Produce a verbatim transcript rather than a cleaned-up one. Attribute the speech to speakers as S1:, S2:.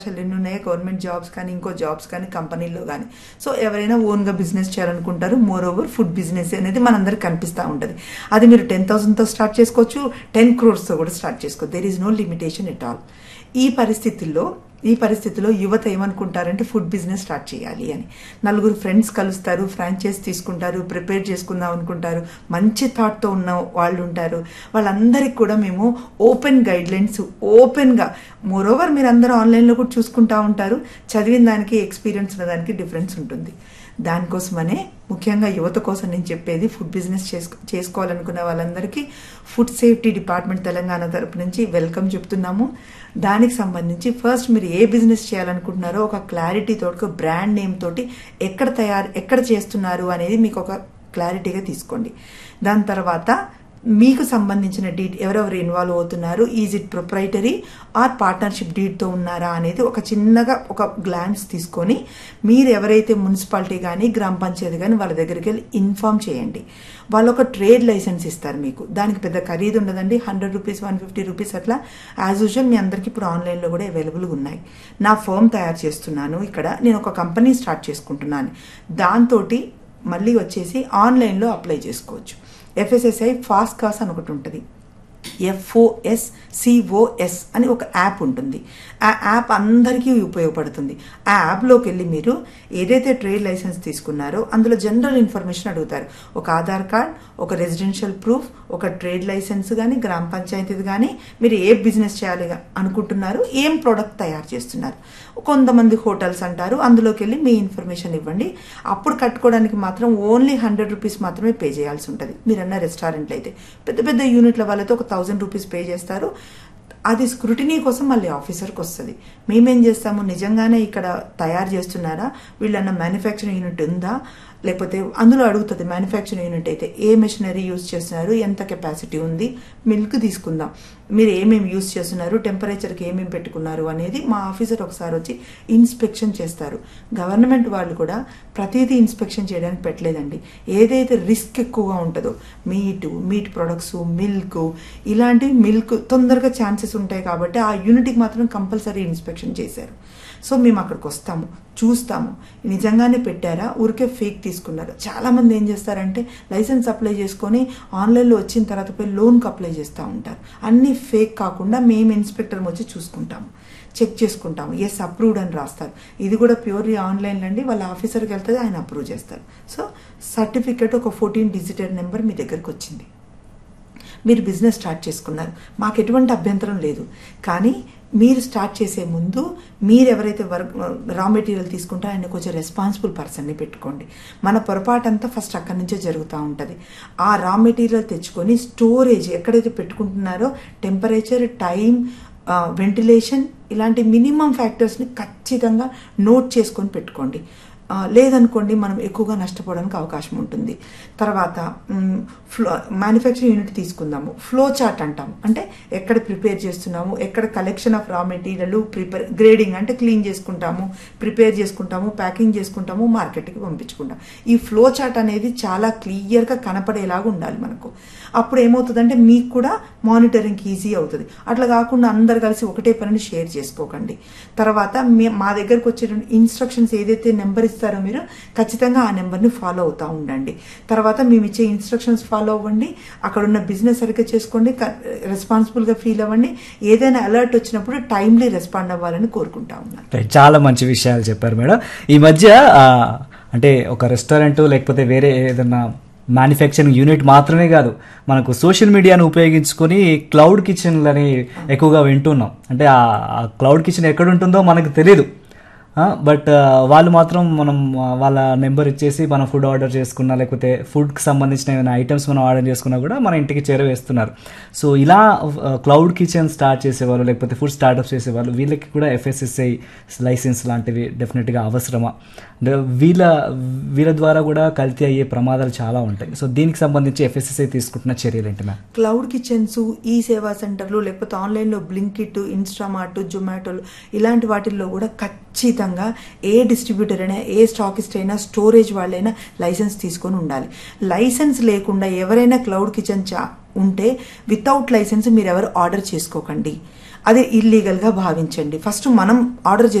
S1: ఎన్ని ఉన్నాయి government jobs కానీ ఇంకో జాబ్స్ కానీ కంపెనీల్లో కానీ. సో ఎవరైనా ఓన్గా బిజినెస్ చేయాలనుకుంటారు. మోర్ ఓవర్ ఫుడ్ బిజినెస్ అనేది మనందరికి కనిపిస్తూ ఉంటుంది. అది మీరు టెన్ థౌసండ్తో స్టార్ట్ చేసుకోవచ్చు, టెన్ క్రోర్స్తో కూడా స్టార్ట్ చేసుకోవచ్చు. There is no limitation at all. ఈ పరిస్థితుల్లో ఈ పరిస్థితిలో యువత ఏమనుకుంటారంటే ఫుడ్ బిజినెస్ స్టార్ట్ చేయాలి అని. నలుగురు ఫ్రెండ్స్ కలుస్తారు, ఫ్రాంచైజ్ తీసుకుంటారు, ప్రిపేర్ చేసుకుందాం అనుకుంటారు, మంచి థాట్తో ఉన్న వాళ్ళు ఉంటారు. వాళ్ళందరికీ కూడా మేము ఓపెన్ గైడ్లైన్స్ ఓపెన్గా, మోరోవర్ మీరు అందరూ ఆన్లైన్లో కూడా చూసుకుంటూ ఉంటారు. చదివిన దానికి ఎక్స్పీరియన్స్ ఉన్న దానికి డిఫరెన్స్ ఉంటుంది. దానికోసమనే ముఖ్యంగా యువత కోసం నేను చెప్పేది, ఫుడ్ బిజినెస్ చేసుకో చేసుకోవాలనుకున్న వాళ్ళందరికీ ఫుడ్ సేఫ్టీ డిపార్ట్మెంట్ తెలంగాణ తరపు నుంచి వెల్కమ్ చెప్తున్నాము. దానికి సంబంధించి ఫస్ట్ మీరు ఏ బిజినెస్ చేయాలనుకుంటున్నారో ఒక క్లారిటీ తోటి, ఒక బ్రాండ్ నేమ్ తోటి ఎక్కడ తయారు ఎక్కడ చేస్తున్నారు అనేది మీకు ఒక క్లారిటీగా తీసుకోండి. దాని తర్వాత మీకు సంబంధించిన డీట్ ఎవరెవరు ఇన్వాల్వ్ అవుతున్నారు, is it proprietary are partnership డీట్తో ఉన్నారా అనేది ఒక చిన్నగా ఒక గ్లాన్స్ తీసుకొని మీరు ఎవరైతే మున్సిపాలిటీ కానీ గ్రామ పంచాయతీ కానీ వాళ్ళ దగ్గరికి వెళ్ళి ఇన్ఫార్మ్ చేయండి. వాళ్ళు ఒక ట్రేడ్ లైసెన్స్ ఇస్తారు మీకు. దానికి పెద్ద ఖరీదు ఉండదండి, hundred rupees one fifty rupees అట్లా. యాజ్ యూజువల్ మీ అందరికీ ఇప్పుడు ఆన్లైన్లో కూడా అవైలబుల్గా ఉన్నాయి. నా ఫర్మ్ తయారు చేస్తున్నాను, ఇక్కడ నేను ఒక కంపెనీ స్టార్ట్ చేసుకుంటున్నాను, దాంతో మళ్ళీ వచ్చేసి ఆన్లైన్లో అప్లై చేసుకోవచ్చు. ఎఫ్ఎస్ఎస్ఐ ఫాస్ట్ కాస్ అని ఒకటి ఉంటుంది, ఎఫ్ఓఎస్ సిఓఎస్ అని ఒక యాప్ ఉంటుంది. ఆ యాప్ అందరికీ ఉపయోగపడుతుంది. ఆ యాప్లోకి వెళ్ళి మీరు ఏదైతే ట్రేడ్ లైసెన్స్ తీసుకున్నారో అందులో జనరల్ ఇన్ఫర్మేషన్ అడుగుతారు. ఒక ఆధార్ కార్డ్, ఒక రెసిడెన్షియల్ ప్రూఫ్, ఒక ట్రేడ్ లైసెన్స్ కానీ గ్రామ పంచాయతీది కానీ, మీరు ఏ బిజినెస్ చేయాలి అనుకుంటున్నారు, ఏం ప్రోడక్ట్ తయారు చేస్తున్నారు. కొంతమంది హోటల్స్ అంటారు, అందులోకి వెళ్ళి మీ ఇన్ఫర్మేషన్ ఇవ్వండి. అప్పుడు కట్టుకోవడానికి మాత్రం ఓన్లీ హండ్రెడ్ రూపీస్ మాత్రమే పే చేయాల్సి ఉంటుంది. మీరన్న రెస్టారెంట్లు అయితే పెద్ద పెద్ద యూనిట్ల వాళ్ళతో ఒక థౌజండ్ రూపీస్ పే చేస్తారు. అది స్క్రూటినీ కోసం మళ్ళీ ఆఫీసర్కి వస్తుంది. మేమేం చేస్తాము, నిజంగానే ఇక్కడ తయారు చేస్తున్నారా, వీళ్ళన్న మ్యానుఫ్యాక్చరింగ్ యూనిట్ ఉందా, లేకపోతే అందులో అడుగుతుంది మ్యానుఫ్యాక్చరింగ్ యూనిట్ అయితే ఏ మెషినరీ యూజ్ చేస్తున్నారు, ఎంత కెపాసిటీ ఉంది, మిల్క్ తీసుకుందాం, మీరు ఏమేమి యూజ్ చేస్తున్నారు, టెంపరేచర్కి ఏమేమి పెట్టుకున్నారు అనేది మా ఆఫీసర్ ఒకసారి వచ్చి ఇన్స్పెక్షన్ చేస్తారు. గవర్నమెంట్ వాళ్ళు కూడా ప్రతిదీ ఇన్స్పెక్షన్ చేయడానికి పెట్టలేదండి. ఏదైతే రిస్క్ ఎక్కువగా ఉంటుందో, మీటు మీట్ ప్రొడక్ట్స్, మిల్క్, ఇలాంటి మిల్క్ తొందరగా ఛాన్సెస్ ఉంటాయి కాబట్టి ఆ యూనిట్కి మాత్రం కంపల్సరీ ఇన్స్పెక్షన్ చేశారు. సో మేము అక్కడికి వస్తాము, చూస్తాము, నిజంగానే పెట్టారా, ఊరికే ఫేక్ తీసుకున్నారు. చాలామంది ఏం చేస్తారంటే లైసెన్స్ అప్లై చేసుకొని ఆన్లైన్లో వచ్చిన తర్వాత పోయి లోన్కి అప్లై చేస్తూ ఉంటారు. అన్నీ ఫేక్ కాకుండా మేము ఇన్స్పెక్టర్ వచ్చి చూసుకుంటాము, చెక్ చేసుకుంటాము, ఎస్ అప్రూవ్డ్ అని రాస్తారు. ఇది కూడా ప్యూర్లీ ఆన్లైన్లో అండి. వాళ్ళ ఆఫీసర్కి వెళ్తుంది, ఆయన అప్రూవ్ చేస్తారు. సో సర్టిఫికేట్ ఒక ఫోర్టీన్ డిజిటెడ్ నెంబర్ మీ దగ్గరకు వచ్చింది, మీరు బిజినెస్ స్టార్ట్ చేసుకున్నారు. మాకు ఎటువంటి అభ్యంతరం లేదు. కానీ మీరు స్టార్ట్ చేసే ముందు మీరు ఎవరైతే వర్క్ రా మెటీరియల్ తీసుకుంటారో ఆయన కొంచెం రెస్పాన్సిబుల్ పర్సన్ని పెట్టుకోండి. మన పొరపాటు అంతా ఫస్ట్ అక్కడి నుంచే జరుగుతూ ఉంటుంది. ఆ రా మెటీరియల్ తెచ్చుకొని స్టోరేజ్ ఎక్కడైతే పెట్టుకుంటున్నారో టెంపరేచర్, టైం, వెంటిలేషన్ ఇలాంటి మినిమం ఫ్యాక్టర్స్ని ఖచ్చితంగా నోట్ చేసుకొని పెట్టుకోండి. లేదనుకోండి మనం ఎక్కువగా నష్టపోవడానికి అవకాశం ఉంటుంది. తర్వాత ఫ్లో మ్యానుఫ్యాక్చరింగ్ యూనిట్ తీసుకుందాము, ఫ్లో చార్ట్ అంటాము. అంటే ఎక్కడ ప్రిపేర్ చేస్తున్నాము, ఎక్కడ collection of raw material, prepare grading అంటే క్లీన్ చేసుకుంటాము, ప్రిపేర్ చేసుకుంటాము, ప్యాకింగ్ చేసుకుంటాము, మార్కెట్కి పంపించుకుంటాము. ఈ ఫ్లో చార్ట్ అనేది చాలా క్లియర్గా కనపడేలాగా ఉండాలి మనకు. అప్పుడు ఏమవుతుందంటే మీకు కూడా మానిటరింగ్కి ఈజీ అవుతుంది. అట్లా కాకుండా అందరు కలిసి ఒకటే పనిని షేర్ చేసుకోకండి. తర్వాత మా దగ్గరకు వచ్చే ఇన్స్ట్రక్షన్స్ ఏదైతే నెంబర్ ఇస్తారో మీరు ఖచ్చితంగా ఆ నెంబర్ని ఫాలో అవుతూ ఉండండి. తర్వాత మేము ఇచ్చే ఇన్స్ట్రక్షన్స్ ఫాలో అవ్వండి. అక్కడ ఉన్న బిజినెస్ సరిగ్గా చేసుకోండి, రెస్పాన్సిబుల్గా ఫీల్ అవ్వండి. ఏదైనా అలర్ట్ వచ్చినప్పుడు టైమ్లీ రెస్పాండ్ అవ్వాలని కోరుకుంటా ఉన్నాను.
S2: చాలా మంచి విషయాలు చెప్పారు మేడం. ఈ మధ్య అంటే ఒక రెస్టారెంట్ లేకపోతే వేరే ఏదైనా మ్యానుఫ్యాక్చరింగ్ యూనిట్ మాత్రమే కాదు, మనకు సోషల్ మీడియాను ఉపయోగించుకొని క్లౌడ్ కిచెన్లని ఎక్కువగా వింటున్నాం. అంటే ఆ క్లౌడ్ కిచెన్ ఎక్కడ ఉంటుందో మనకు తెలియదు, బట్ వాళ్ళు మాత్రం మనం వాళ్ళ నెంబర్ ఇచ్చేసి మనం ఫుడ్ ఆర్డర్ చేసుకున్నా లేకపోతే ఫుడ్కి సంబంధించిన ఏమైనా ఐటమ్స్ మనం ఆర్డర్ చేసుకున్నా కూడా మన ఇంటికి చేరవేస్తున్నారు. సో ఇలా క్లౌడ్ కిచెన్ స్టార్ట్ చేసేవాళ్ళు లేకపోతే ఫుడ్ స్టార్ట్అప్స్ చేసేవాళ్ళు వీళ్ళకి కూడా ఎఫ్ఎస్ఎస్ఐ లైసెన్స్ లాంటివి డెఫినెట్గా అవసరమా? అంటే వీళ్ళ వీళ్ళ ద్వారా కూడా కల్తీ అయ్యే ప్రమాదాలు చాలా ఉంటాయి. సో దీనికి సంబంధించి ఎఫ్ఎస్ఎస్ఐ తీసుకుంటున్న చర్యలు ఏంటి మ్యామ్?
S1: క్లౌడ్ కిచెన్స్, ఈ సేవా సెంటర్లు, లేకపోతే ఆన్లైన్లో బ్లింకిట్, ఇన్స్టామార్ట్, జొమాటోలు ఇలాంటి వాటిల్లో కూడా ఖచ్చితంగా ఏ డిస్ట్రిబ్యూటర్ అయినా ఏ స్టాకిస్ట్ అయినా స్టోరేజ్ వాళ్ళైనా లైసెన్స్ తీసుకొని ఉండాలి. లైసెన్స్ లేకుండా ఎవరైనా క్లౌడ్ కిచెన్ చా ఉంటే వితౌట్ లైసెన్స్ మీరు ఎవరు ఆర్డర్ చేసుకోకండి. అది ఇల్లీగల్గా భావించండి. ఫస్ట్ మనం ఆర్డర్